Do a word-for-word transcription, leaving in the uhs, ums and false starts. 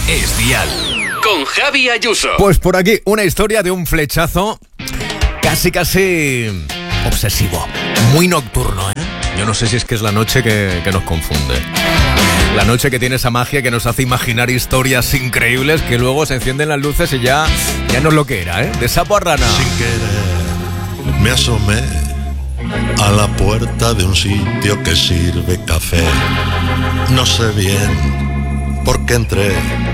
Es Dial. Con Javi Ayuso. Pues por aquí una historia de un flechazo casi casi obsesivo, muy nocturno, ¿eh? Yo no sé si es que es la noche que, que nos confunde. La noche que tiene esa magia que nos hace imaginar historias increíbles que luego se encienden las luces y ya, ya no es lo que era, ¿eh? De sapo a rana. Sin querer me asomé a la puerta de un sitio que sirve café. No sé bien por qué entré,